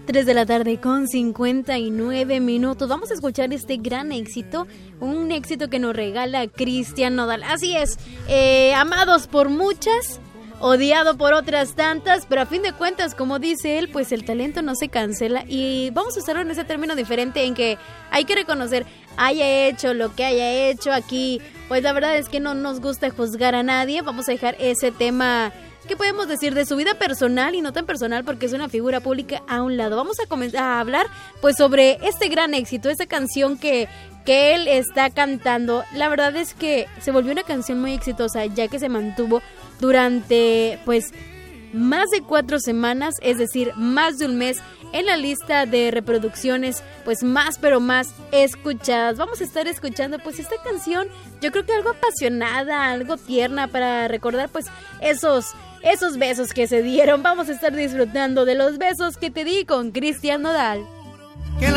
3 de la tarde con 59 minutos. Vamos a escuchar este gran éxito, un éxito que nos regala Cristian Nodal. Así es, amados por muchas, odiado por otras tantas, pero a fin de cuentas, como dice él, pues el talento no se cancela. Y vamos a usarlo en ese término diferente en que hay que reconocer, haya hecho lo que haya hecho aquí. Pues la verdad es que no nos gusta juzgar a nadie. Vamos a dejar ese tema, ¿qué podemos decir?, de su vida personal y no tan personal porque es una figura pública, a un lado. Vamos a comenzar a hablar pues sobre este gran éxito, esta canción que él está cantando. La verdad es que se volvió una canción muy exitosa, ya que se mantuvo durante pues más de 4 semanas, es decir, más de un mes, en la lista de reproducciones pues más pero más escuchadas. Vamos a estar escuchando pues esta canción, yo creo que algo apasionada, algo tierna, para recordar pues esos besos que se dieron. Vamos a estar disfrutando de Los besos que te di con Cristian Nodal.